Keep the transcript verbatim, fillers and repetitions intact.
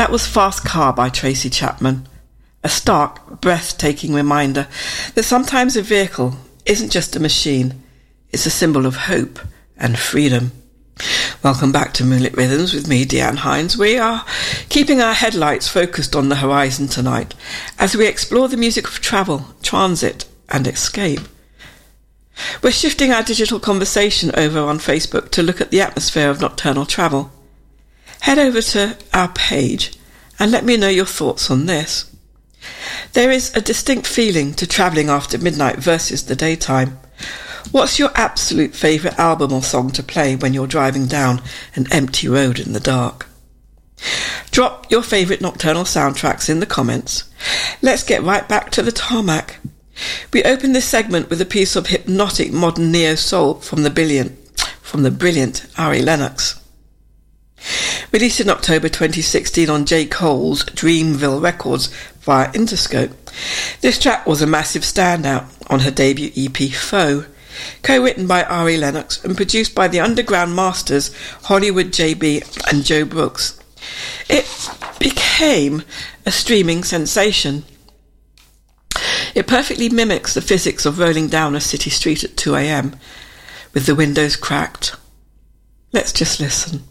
That was Fast Car by Tracy Chapman. A stark, breathtaking reminder that sometimes a vehicle isn't just a machine, it's a symbol of hope and freedom. Welcome back to Moonlit Rhythms with me, Deanne Hines. We are keeping our headlights focused on the horizon tonight as we explore the music of travel, transit and escape. We're shifting our digital conversation over on Facebook to look at the atmosphere of nocturnal travel. Head over to our page and let me know your thoughts on this. There is a distinct feeling to travelling after midnight versus the daytime. What's your absolute favourite album or song to play when you're driving down an empty road in the dark? Drop your favourite nocturnal soundtracks in the comments. Let's get right back to the tarmac. We open this segment with a piece of hypnotic modern neo-soul from the brilliant, from the brilliant Ari Lennox. Released in October twenty sixteen on J. Cole's Dreamville Records via Interscope, this track was a massive standout on her debut E P Foe, co-written by Ari Lennox and produced by the underground masters Hollywood J B and Joe Brooks. It became a streaming sensation. It perfectly mimics the physics of rolling down a city street at two a.m. with the windows cracked. Let's just listen.